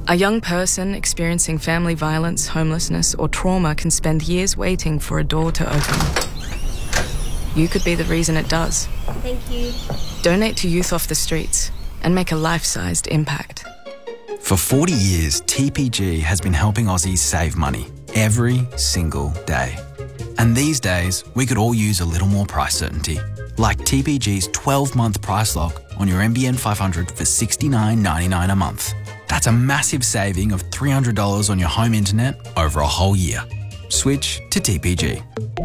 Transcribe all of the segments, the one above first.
A young person experiencing family violence, homelessness, or trauma can spend years waiting for a door to open. You could be the reason it does. Thank you. Donate to Youth Off the Streets and make a life-sized impact. For 40 years, TPG has been helping Aussies save money every single day. And these days, we could all use a little more price certainty, like TPG's 12-month price lock on your NBN 500 for $69.99 a month. That's a massive saving of $300 on your home internet over a whole year. Switch to TPG.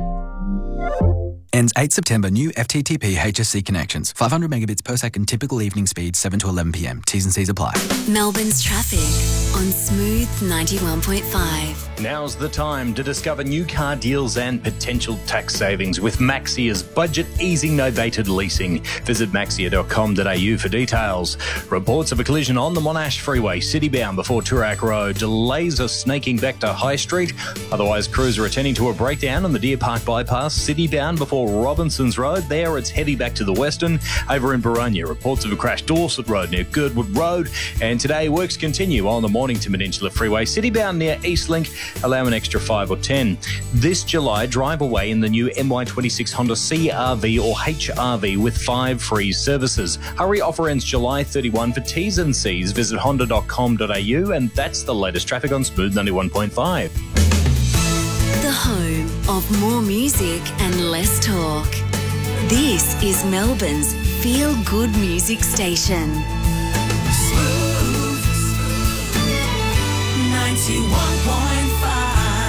Ends 8 September. New FTTP HSC connections. 500 megabits per second. Typical evening speed 7 to 11 p.m. T's and C's apply. Melbourne's traffic on Smooth 91.5. Now's the time to discover new car deals and potential tax savings with Maxia's budget easing novated leasing. Visit maxia.com.au for details. Reports of a collision on the Monash Freeway, citybound before Toorak Road. Delays are snaking back to High Street. Otherwise, crews are attending to a breakdown on the Deer Park bypass, citybound before Robinson's Road. There, it's heavy back to the Western. Over in Boronia, reports of a crash Dorset Road near Girdwood Road. And today, works continue on the Mornington Peninsula Freeway, citybound near Eastlink. Allow an extra 5 or 10. This July, drive away in the new MY26 Honda CR-V or HR-V with 5 free services. Hurry, offer ends July 31. For T's and C's, visit honda.com.au, and that's the latest traffic on Smooth 91.5. The home of more music and less talk. This is Melbourne's feel-good music station. Smooth 91.5.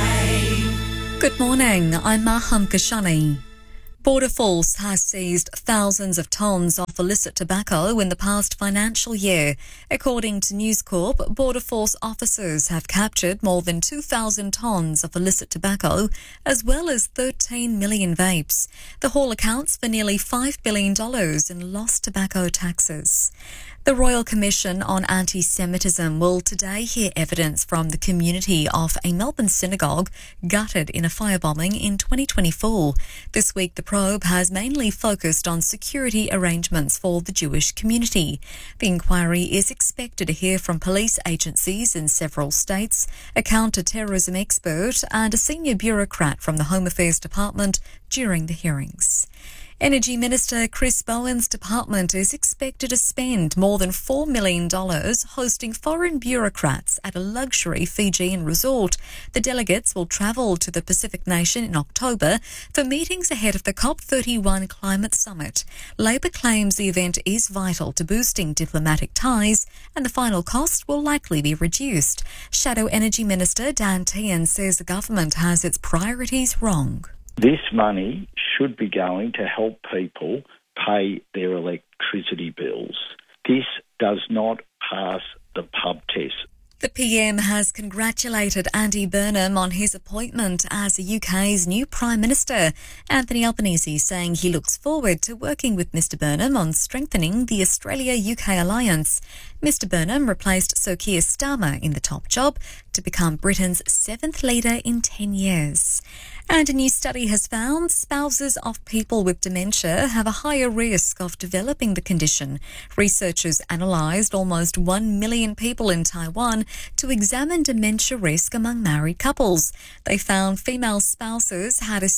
Good morning, I'm Maham Kashani. Border Force has seized thousands of tonnes of illicit tobacco in the past financial year. According to News Corp, Border Force officers have captured more than 2,000 tonnes of illicit tobacco, as well as 13 million vapes. The haul accounts for nearly $5 billion in lost tobacco taxes. The Royal Commission on Anti-Semitism will today hear evidence from the community of a Melbourne synagogue gutted in a firebombing in 2024. This week, the probe has mainly focused on security arrangements for the Jewish community. The inquiry is expected to hear from police agencies in several states, a counter-terrorism expert and a senior bureaucrat from the Home Affairs Department during the hearings. Energy Minister Chris Bowen's department is expected to spend more than $4 million hosting foreign bureaucrats at a luxury Fijian resort. The delegates will travel to the Pacific nation in October for meetings ahead of the COP31 climate summit. Labor claims the event is vital to boosting diplomatic ties and the final cost will likely be reduced. Shadow Energy Minister Dan Tehan says the government has its priorities wrong. This money should be going to help people pay their electricity bills. This does not pass the pub test. The PM has congratulated Andy Burnham on his appointment as the UK's new Prime Minister. Anthony Albanese saying he looks forward to working with Mr Burnham on strengthening the Australia-UK alliance. Mr Burnham replaced Sir Keir Starmer in the top job to become Britain's 7th leader in 10 years. And a new study has found spouses of people with dementia have a higher risk of developing the condition. Researchers analysed almost 1 million people in Taiwan to examine dementia risk among married couples. They found female spouses had a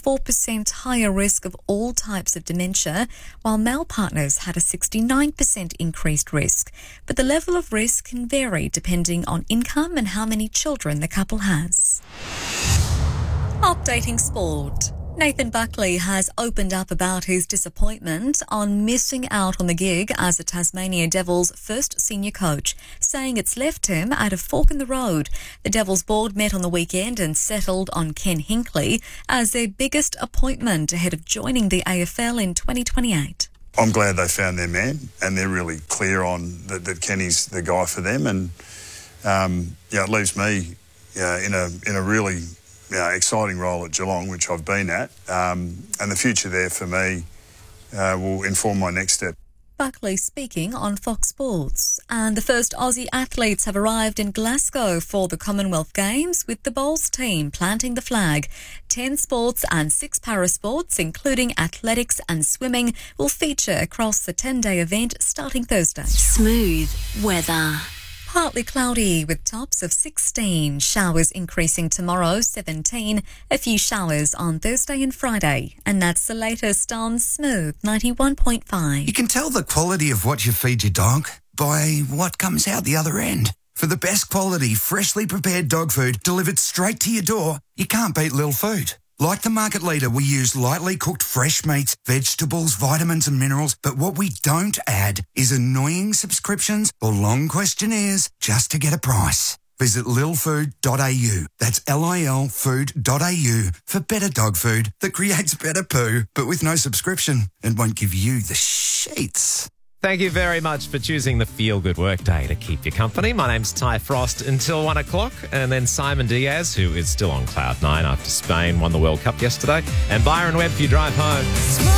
74% higher risk of all types of dementia, while male partners had a 69% increased risk. But the level of risk can vary depending on income and how many children the couple has. Updating sport. Nathan Buckley has opened up about his disappointment on missing out on the gig as the Tasmania Devils' first senior coach, saying it's left him at a fork in the road. The Devils board met on the weekend and settled on Ken Hinkley as their biggest appointment ahead of joining the AFL in 2028. I'm glad they found their man and they're really clear on that Kenny's the guy for them, and it leaves me in a really exciting role at Geelong, which I've been at, and the future there for me will inform my next step. Buckley speaking on Fox Sports. And the first Aussie athletes have arrived in Glasgow for the Commonwealth Games, with the bowls team planting the flag. 10 sports and 6 parasports, including athletics and swimming, will feature across the 10-day event starting Thursday. Smooth weather. Partly cloudy with tops of 16. Showers increasing tomorrow, 17. A few showers on Thursday and Friday. And that's the latest on Smooth 91.5. You can tell the quality of what you feed your dog by what comes out the other end. For the best quality, freshly prepared dog food delivered straight to your door, you can't beat Lil Food. Like the market leader, we use lightly cooked fresh meats, vegetables, vitamins and minerals, but what we don't add is annoying subscriptions or long questionnaires just to get a price. Visit lilfood.au. That's lilfood.au for better dog food that creates better poo, but with no subscription and won't give you the sheets. Thank you very much for choosing the Feel Good Workday to keep you company. My name's Ty Frost until 1 o'clock, and then Simon Diaz, who is still on cloud nine after Spain won the World Cup yesterday, and Byron Webb for your drive home.